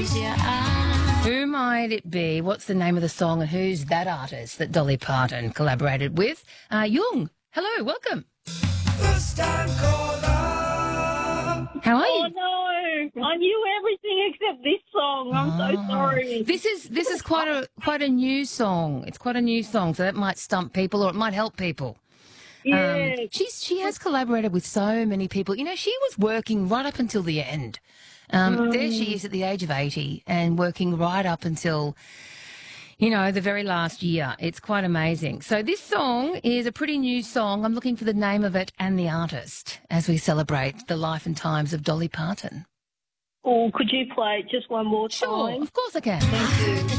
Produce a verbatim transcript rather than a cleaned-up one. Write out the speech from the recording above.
your eyes. Who might it be? What's the name of the song and who's that artist that Dolly Parton collaborated with? Uh, Jung, hello, welcome. First time caller. How are Oh you? no! I knew everything except this song. I'm so Oh. sorry. This is this is quite a quite a new song. It's quite a new song, so that might stump people or it might help people. Yeah. Um, she's she has collaborated with so many people. You know, she was working right up until the end. Um, Mm. There she is at the age of eighty and working right up until, you know, the very last year. It's quite amazing. So this song is a pretty new song. I'm looking for the name of it and the artist as we celebrate the life and times of Dolly Parton. Oh, could you play it just one more Sure, time? of course I can. Thank you.